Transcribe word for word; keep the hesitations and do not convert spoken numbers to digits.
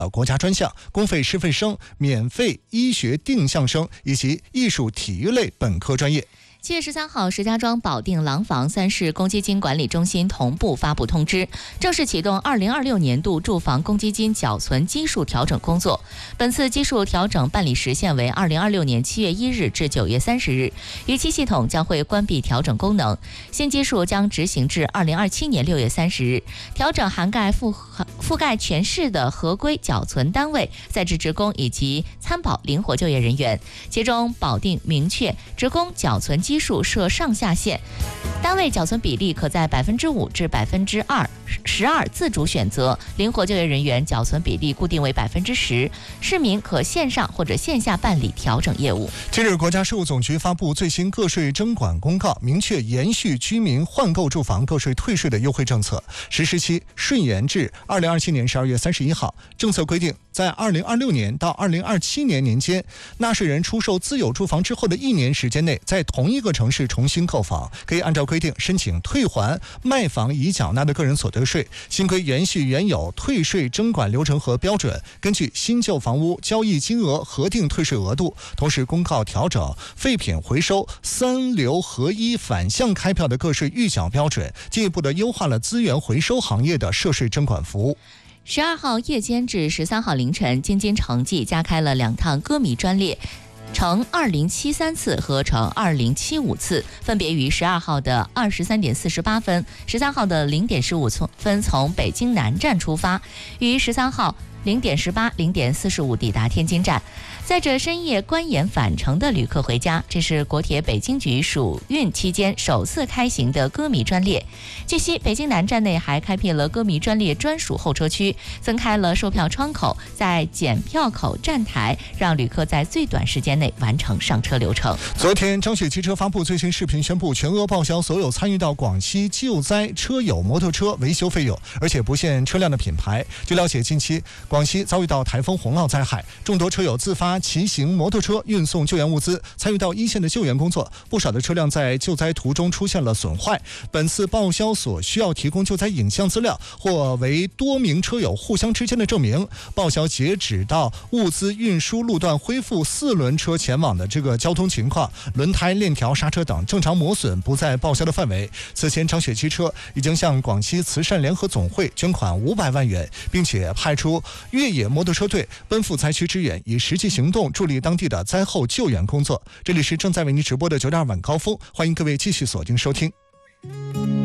国家专项、公费师范生、免费医学定向生以及艺术体育类本科专业。 七月十三号，石家庄保定廊坊三市公积金管理中心同步发布通知，正式启动二零二六年度住房公积金缴存基数调整工作。本次基数调整办理时限为二零二六年七月一日至九月三十日，逾期系统将会关闭调整功能，新基数将执行至二零二七年六月三十日。调整涵盖覆覆盖全市的合规缴存单位、在职职工以及参保灵活就业人员。其中，保定明确职工缴存基数设上下限，单位缴存比例可在百分之五至百分之二十二自主选择，灵活就业人员缴存比例固定为百分之十，市民可线上或者线下办理调整业务。 近日，国家税务总局发布最新个税征管公告，明确延续居民换购住房个税退税的优惠政策，实施期顺延至二零二七年十二月三十一号。政策规定，在二零二六年到二零二七年年间，纳税人出售自有住房之后的一年时间内，在同一个城市重新购房，可以按照规定申请退还卖房已缴纳的个人所得税。新规延续原有退税征管流程和标准，根据新旧房屋交易金额核定退税额度，同时公告调整废品回收三流合一反向开票的个税预缴标准，进一步的优化了资源回收行业的涉税征管服务。 十二号夜间至十三号凌晨，京津城际加开了两趟歌迷专列，乘二零七三次和乘二零七五次，分别于十二号的二十三点四十八分、十三号的零点十五分从北京南站出发，于十三号零点十八、零点四十五抵达天津站，载着深夜观演返程的旅客回家。这是国铁北京局暑运期间首次开行的歌迷专列。据悉，北京南站内还开辟了歌迷专列专属候车区，增开了售票窗口，在检票口站台，让旅客在最短时间内完成上车流程。 昨天，张雪汽车发布最新视频，宣布全额报销所有参与到广西救灾车友摩托车维修费用，而且不限车辆的品牌。据了解，近期广西遭遇到台风洪涝灾害，众多车友自发骑行摩托车运送救援物资，参与到一线的救援工作。不少的车辆在救灾途中出现了损坏，本次报销所需要提供救灾影像资料，或为多名车友互相之间的证明。报销截止到物资运输路段恢复四轮车前往的这个交通情况，轮胎、链条、刹车等正常磨损不在报销的范围。此前，张雪汽车已经向广西慈善联合总会捐款五百万元，并且派出越野摩托车队奔赴灾区支援，以实际行动助力当地的灾后救援工作。这里是正在为您直播的九点二晚高峰，欢迎各位继续锁定收听。